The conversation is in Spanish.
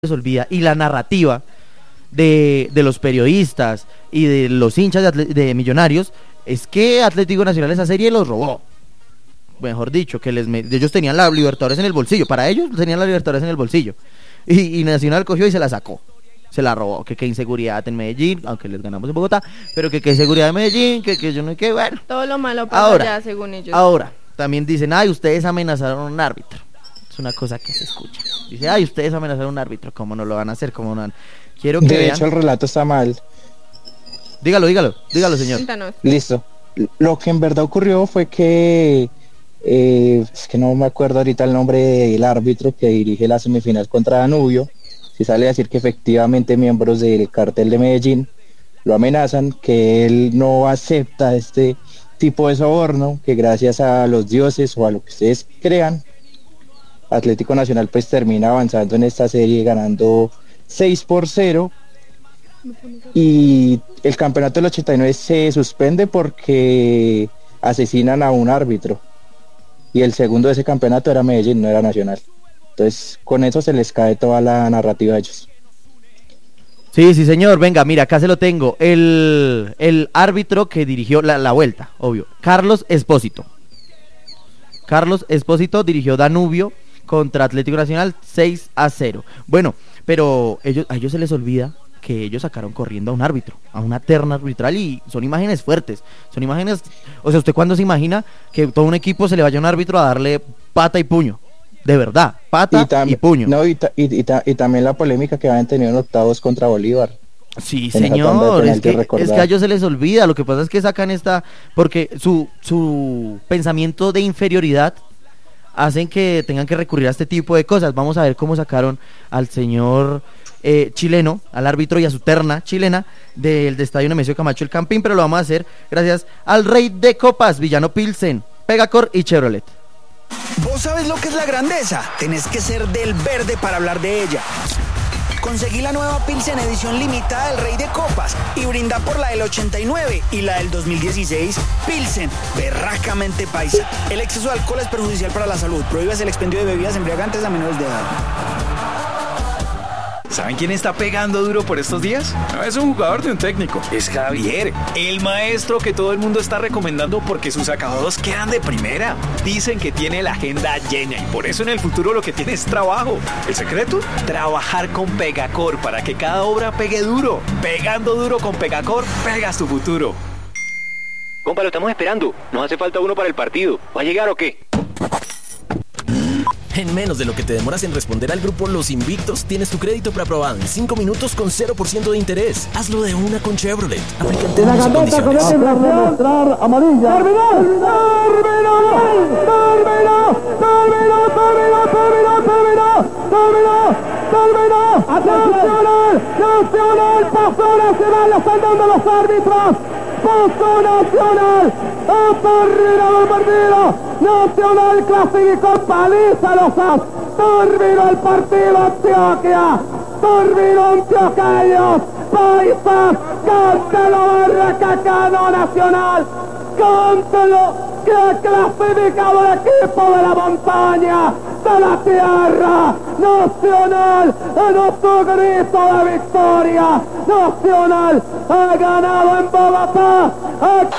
les olvida, y la narrativa de los periodistas y de los hinchas de Millonarios es que Atlético Nacional esa serie los robó. Mejor dicho, que ellos tenían la Libertadores en el bolsillo, para ellos tenían la Libertadores en el bolsillo, y Nacional cogió y se la sacó, se la robó. Que inseguridad en Medellín, aunque les ganamos en Bogotá, pero que inseguridad en Medellín, que yo no sé qué, bueno. Todo lo malo pasa ahora, allá, según ellos. Ahora, también dicen, ay, ustedes amenazaron a un árbitro. Es una cosa que se escucha. Dice, ay, ustedes amenazaron a un árbitro, ¿cómo no lo van a hacer? ¿Cómo no? Quiero que de vean. hecho, el relato está mal. Dígalo, señor. Cuéntanos. Listo. Lo que en verdad ocurrió fue que es que no me acuerdo ahorita el nombre del árbitro que dirige la semifinal contra Danubio. Si sale a decir que efectivamente miembros del cartel de Medellín lo amenazan, que él no acepta este tipo de soborno, que gracias a los dioses o a lo que ustedes crean, Atlético Nacional pues termina avanzando en esta serie ganando 6-0, y el campeonato del 89 se suspende porque asesinan a un árbitro, y el segundo de ese campeonato era Medellín, no era Nacional. Entonces con eso se les cae toda la narrativa a ellos. Sí, señor, venga, mira, acá se lo tengo. El árbitro que dirigió la vuelta, obvio, Carlos Espósito dirigió Danubio contra Atlético Nacional 6-0. Bueno, pero a ellos se les olvida que ellos sacaron corriendo a un árbitro, a una terna arbitral, y son imágenes fuertes, son imágenes, o sea, ¿usted cuándo se imagina que todo un equipo se le vaya a un árbitro a darle pata y puño? De verdad, pata y puño. No, y también la polémica que habían tenido en octavos contra Bolívar. Sí, señor, es que a ellos se les olvida. Lo que pasa es que sacan porque su pensamiento de inferioridad hacen que tengan que recurrir a este tipo de cosas. Vamos a ver cómo sacaron al señor chileno, al árbitro y a su terna chilena del Estadio Nemesio Camacho el Campín, pero lo vamos a hacer gracias al rey de copas, Villano Pilsen, Pegacor y Chevrolet. ¿Vos sabés lo que es la grandeza? Tenés que ser del verde para hablar de ella. Conseguí la nueva Pilsen edición limitada del Rey de Copas y brinda por la del 89 y la del 2016. Pilsen, berracamente paisa. El exceso de alcohol es perjudicial para la salud. Prohíbas el expendio de bebidas embriagantes a menores de edad. ¿Saben quién está pegando duro por estos días? No es un jugador de un técnico, es Javier, el maestro que todo el mundo está recomendando porque sus acabados quedan de primera. Dicen que tiene la agenda llena y por eso en el futuro lo que tiene es trabajo. ¿El secreto? Trabajar con Pegacor para que cada obra pegue duro. Pegando duro con Pegacor, pegas tu futuro. Compa, lo estamos esperando. Nos hace falta uno para el partido. ¿Va a llegar o qué? En menos de lo que te demoras en responder al grupo Los Invictos, tienes tu crédito preaprobado en 5 minutos con 0% de interés. Hazlo de una con Chevrolet. Aplicante la gambeta con ese mostrar amarilla. ¡Terminó! Nacional pasó Nacional, la están dando los árbitros. Pasó Nacional. Terminado el partido. Nacional clasificó, paliza los as. Terminó el partido Antioquia. Terminó Antioqueños. Paisas. Cántelo Barracacano Nacional. Cántelo. Que ha clasificado el equipo de la montaña, de la tierra. Nacional en su grito de victoria. Nacional ha ganado en Bogotá.